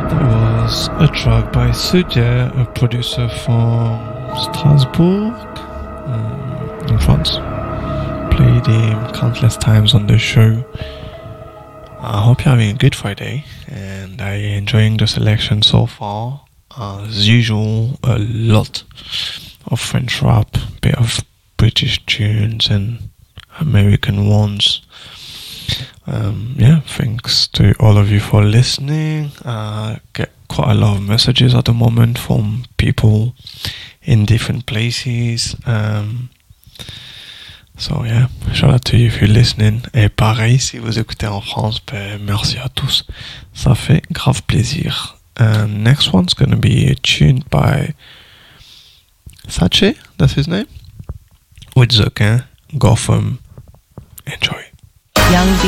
There was a track by Sudja, a producer from Strasbourg, in France. Played him countless times on the show. I hope you're having a good Friday and are enjoying the selection so far. As usual, a lot of French rap, bit of British tunes and American ones. Thanks to all of you for listening. Get quite a lot of messages at the moment from people in different places. Shout out to you if you're listening. Et pareil, si vous écoutez en France, merci à tous. Ça fait grave plaisir. And next one's gonna be tuned by Sache, that's his name, with Zokin, Gotham. Enjoy. Young